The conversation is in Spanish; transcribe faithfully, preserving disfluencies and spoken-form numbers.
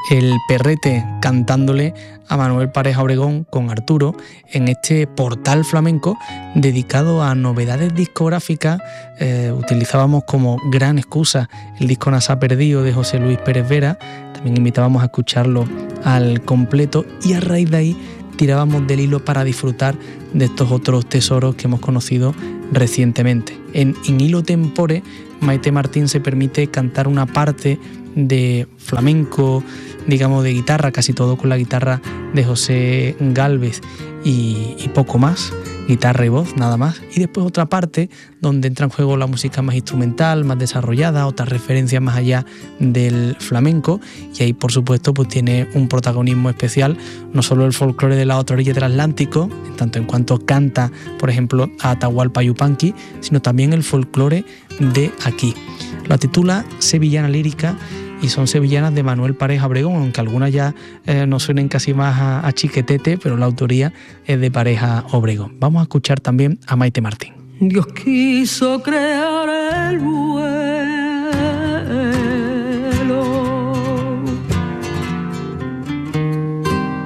el Perrete cantándole a Manuel Pareja Obregón con Arturo en este portal flamenco dedicado a novedades discográficas. Eh, utilizábamos como gran excusa el disco Nasá Perdido de José Luis Pérez Vera, también invitábamos a escucharlo al completo y a raíz de ahí tirábamos del hilo para disfrutar de estos otros tesoros que hemos conocido recientemente. En In Hilo Tempore, Maite Martín se permite cantar una parte de flamenco, digamos de guitarra, casi todo con la guitarra de José Gálvez y, y poco más, guitarra y voz, nada más. Y después otra parte donde entra en juego la música más instrumental, más desarrollada, otras referencias más allá del flamenco, y ahí por supuesto pues tiene un protagonismo especial, no solo el folclore de la otra orilla del Atlántico, en tanto en cuanto canta, por ejemplo, a Atahualpa Yupanqui, sino también el folclore de aquí. La titula Sevillana Lírica y son sevillanas de Manuel Pareja Obregón, aunque algunas ya eh, nos suenen casi más a, a chiquetete, pero la autoría es de Pareja Obregón. Vamos a escuchar también a Maite Martín. Dios quiso crear el buen